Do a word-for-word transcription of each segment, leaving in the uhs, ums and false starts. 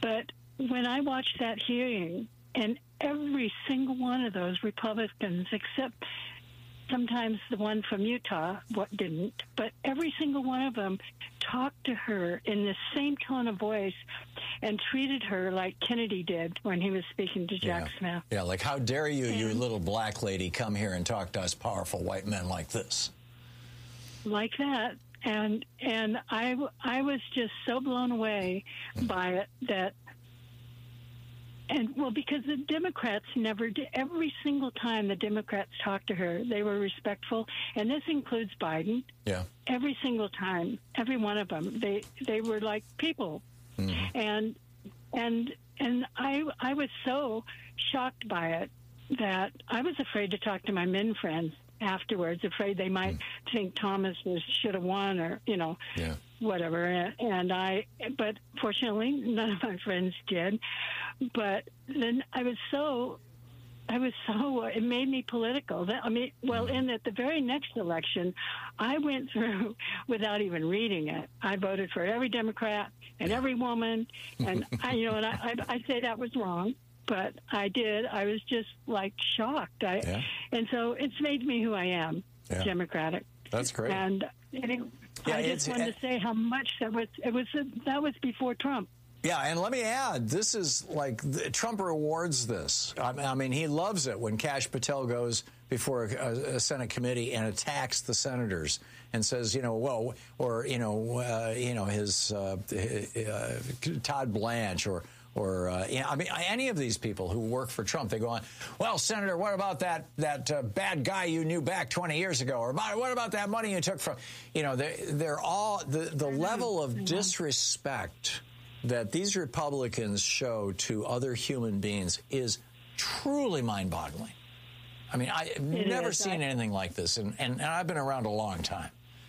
But when I watched that hearing, and every single one of those Republicans, except sometimes the one from Utah, what didn't, but every single one of them talked to her in the same tone of voice and treated her like Kennedy did when he was speaking to Jack yeah. Smith. Yeah, like, how dare you, and, you little black lady, come here and talk to us powerful white men like this. Like that. And and I, I was just so blown away by it that, and well, because the Democrats never did, every single time the Democrats talked to her, they were respectful, and this includes Biden. Yeah. Every single time, every one of them, they they were like people, mm-hmm. and and and I I was so shocked by it that I was afraid to talk to my men friends afterwards, afraid they might mm. think Thomas was should have won, or you know, yeah. whatever. And I, but fortunately, none of my friends did. But then I was so, I was so, it made me political. I mean, well, in at the very next election, I went through without even reading it. I voted for every Democrat and every woman, and I, you know, and I, I, I say that was wrong, but I did. I was just like shocked. I, yeah. and so it's made me who I am, yeah. Democratic. That's great. And, and it, yeah, I just wanted to say how much that was. It was that was before Trump. Yeah, and let me add, this is like, the, Trump rewards this. I, I mean, he loves it when Kash Patel goes before a, a Senate committee and attacks the senators and says, you know, well, or, you know, uh, you know, his uh, uh, Todd Blanche or, or uh, you know, I mean, any of these people who work for Trump, they go on, well, Senator, what about that that uh, bad guy you knew back twenty years ago? Or about, what about that money you took from, you know, they're, they're all, the, the level of disrespect that these Republicans show to other human beings is truly mind-boggling. I mean, I've never is. seen I, anything like this, and, and, and I've been around a long time.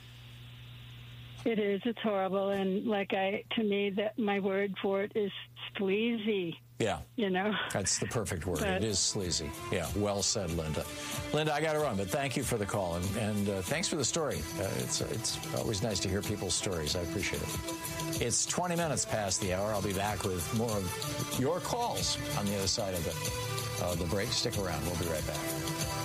It is. It's horrible, and like I, to me, that my word for it is sleazy. Yeah. You know? That's the perfect word. But, it is sleazy. Yeah, well said, Linda. Linda, I got to run, but thank you for the call, and, and uh, thanks for the story. Uh, it's, it's always nice to hear people's stories. I appreciate it. It's twenty minutes past the hour. I'll be back with more of your calls on the other side of the, uh, the break. Stick around. We'll be right back.